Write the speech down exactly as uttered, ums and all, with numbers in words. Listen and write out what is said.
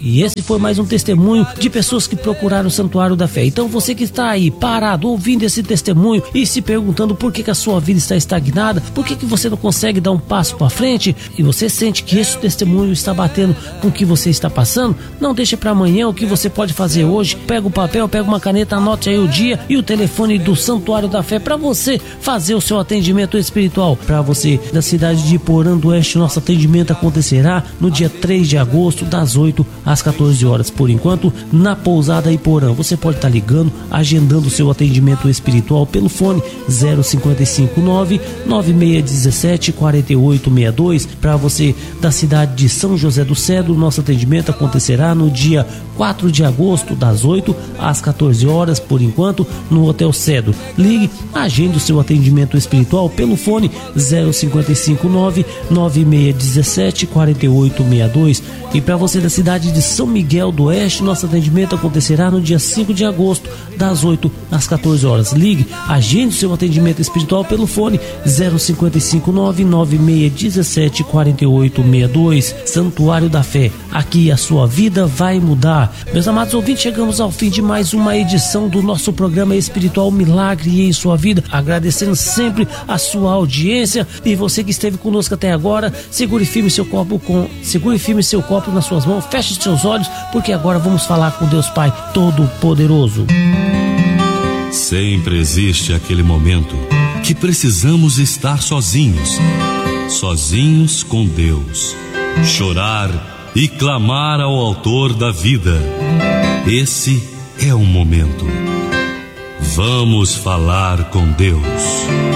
E esse foi mais um testemunho de pessoas que procuraram o Santuário da Fé. Então você que está aí parado, ouvindo esse testemunho e se perguntando por que, que a sua vida está estagnada, por que, que você não consegue dar um passo para frente, e você sente que esse testemunho está batendo com o que você está passando, não deixe para amanhã o que você pode fazer hoje. Pega o papel, pega uma caneta, anote aí o dia e o telefone do Santuário da Fé para você fazer o seu atendimento espiritual. Para você da cidade de Iporã do Oeste, nosso atendimento acontecerá no dia três de agosto, das oito às quatorze horas. Por enquanto, na Pousada Iporã. Você pode estar ligando, agendando o seu atendimento espiritual pelo fone zero cinco cinco nove, nove seis um sete, quatro oito seis dois. Para você da cidade de São José do Cedro, nosso atendimento acontecerá no dia quatro de agosto, das oito às quatorze horas, por enquanto, no Hotel Cedro. Ligue, agende o seu atendimento espiritual pelo fone zero cinco cinco nove, nove seis um sete, quatro oito seis dois. E para você da cidade de São Miguel do Oeste, nosso atendimento acontecerá no dia cinco de agosto, das oito às quatorze horas. Ligue, agende o seu atendimento espiritual pelo fone zero cinco cinco nove, nove seis um sete, quatro oito seis dois. Santuário da Fé, aqui a sua vida vai mudar. Meus amados ouvintes, chegamos ao fim de mais uma edição do nosso programa espiritual Milagre em Sua Vida, agradecendo sempre a sua audiência. E você que esteve conosco até agora, segure firme seu copo com segure firme seu copo nas suas mãos, feche seus olhos, porque agora vamos falar com Deus Pai Todo-Poderoso. Sempre existe aquele momento que precisamos estar sozinhos, sozinhos com Deus, chorar e clamar ao Autor da vida. Esse é o momento. Vamos falar com Deus.